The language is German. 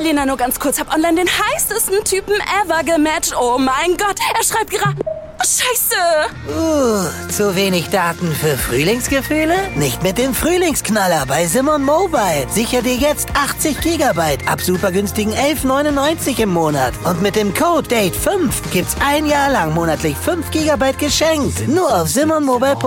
Lena, nur ganz kurz. Hab online den heißesten Typen ever gematcht. Oh mein Gott, er schreibt gerade... Oh, Scheiße. Zu wenig Daten für Frühlingsgefühle? Nicht mit dem Frühlingsknaller bei Simon Mobile. Sicher dir jetzt 80 GB ab supergünstigen 11,99 im Monat. Und mit dem Code DATE5 gibt's ein Jahr lang monatlich 5 GB geschenkt. Nur auf simonmobile.de.